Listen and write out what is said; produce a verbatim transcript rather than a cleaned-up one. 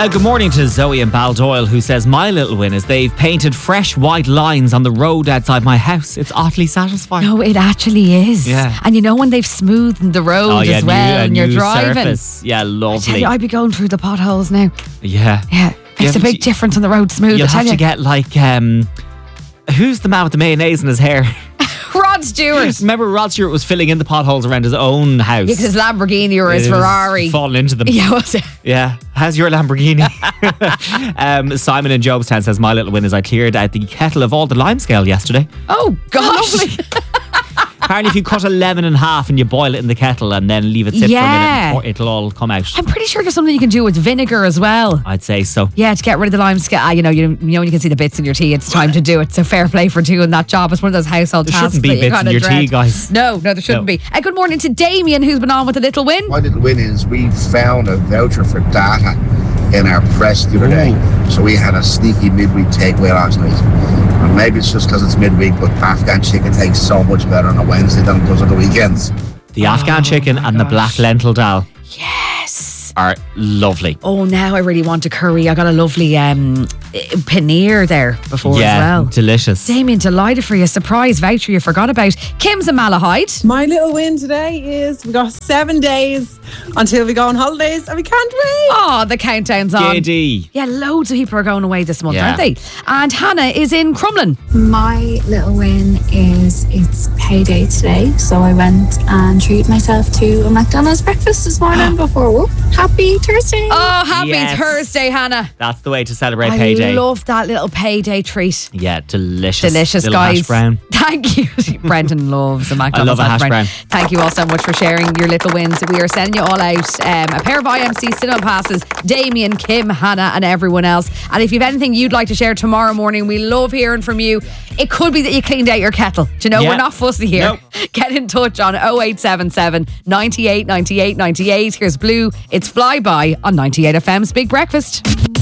Uh, good morning to Zoe in Baldoyle, who says, my little win is they've painted fresh white lines on the road outside my house. It's oddly satisfying. No, it actually is. Yeah. And you know when they've smoothed the road Oh, yeah, as new- well a and you're new driving. surface. Yeah, I tell lovely. you, I'd be going through the potholes now. Yeah. Yeah. Makes Yeah, a but big you- difference on the road smooth. You'll I tell have to you. get like, um, who's the man with the mayonnaise in his hair? Rod Stewart. Remember Rod Stewart was filling in the potholes around his own house. Yeah, 'cause his Lamborghini or his It was Ferrari. falling into them. Yeah, was it? Yeah. How's your Lamborghini? um, Simon in Jobstown says, my little win is I cleared out the kettle of all the limescale yesterday. Oh, gosh. Apparently if you cut a lemon in half and you boil it in the kettle and then leave it sit Yeah. for a minute, it'll all come out. I'm pretty sure there's something you can do with vinegar as well. I'd say so. Yeah, to get rid of the lime scale. Ah, you know, you, you know when you can see the bits in your tea, it's time to do it. So fair play for doing that job. It's one of those household There tasks shouldn't be that you bits in kinda your dread. tea, guys. No, no, there shouldn't No. be. Uh, good morning to Damien, who's been on with a little win. My little win is we found a voucher for data in our press the other day. So we had a sneaky midweek takeaway last night. And maybe it's just because it's midweek, but Afghan chicken tastes so much better on a Wednesday than it does on the weekends. The Afghan chicken and the black lentil dal Yes. are lovely. Oh, now I really want a curry. I got a lovely um, paneer there before yeah, as well. delicious. Damien, delighted for you. Surprise voucher you forgot about. Kim's in Malahide. My little win today is we got seven days until we go on holidays and we can't wait. Oh, the countdown's on. Giddy. Yeah, loads of people are going away this month, Yeah. aren't they? And Hannah is in Crumlin. My little win is it's payday today, so I went and treated myself to a McDonald's breakfast this morning before work. Happy Thursday! Oh, happy Yes. Thursday, Hannah. That's the way to celebrate I payday. love that little payday treat. yeah, delicious. Delicious, Little guys. hash brown. Thank you. Brendan loves a McDonald's I love a hash brown. Thank you all so much for sharing your little wins. We are sending you all out um, a pair of I M C cinema passes. Damien, Kim, Hannah and everyone else. And if you've anything you'd like to share tomorrow morning, we love hearing from you. It could be that you cleaned out your kettle. Do you know, Yeah. we're not fussy here. Nope. Get in touch on oh eight seven seven, nine eight, nine eight, nine eight. Here's Blue. It's Flyby on ninety-eight F M's Big Breakfast.